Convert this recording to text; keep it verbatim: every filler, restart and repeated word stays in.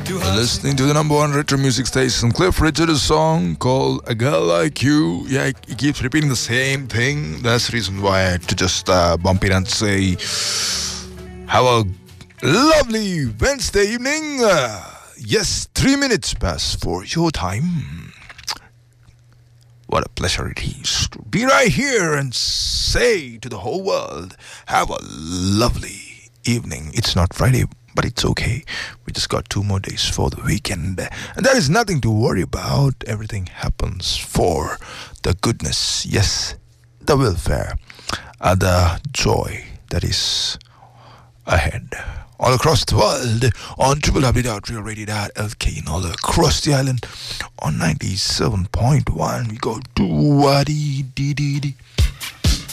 You're listening to the number one retro music station, Cliff Richard, a song called A Girl Like You. Yeah, he keeps repeating the same thing. That's the reason why I had to just uh, bump it and say, have a lovely Wednesday evening. Uh, yes, three minutes past for your time. What a pleasure it is to be right here and say to the whole world, have a lovely evening. It's not Friday, but it's okay. We just got two more days for the weekend. And there is nothing to worry about. Everything happens for the goodness. Yes, the welfare. Uh, the joy that is ahead. All across the world on w w w dot real radio dot l k and all across the island on ninety-seven point one. We go do-wa-dee-dee-dee-dee.